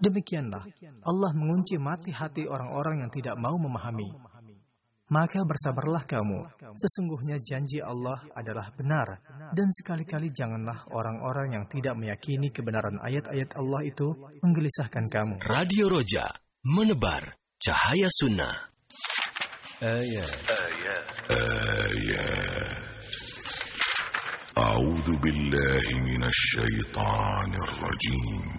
Demikianlah Allah mengunci mati hati orang-orang yang tidak mau memahami. Maka bersabarlah kamu, sesungguhnya janji Allah adalah benar, dan sekali-kali janganlah orang-orang yang tidak meyakini kebenaran ayat-ayat Allah itu menggelisahkan kamu. Radio Roja, menebar cahaya sunnah. Ayat. A'udzu billahi minasy syaithanir rajim.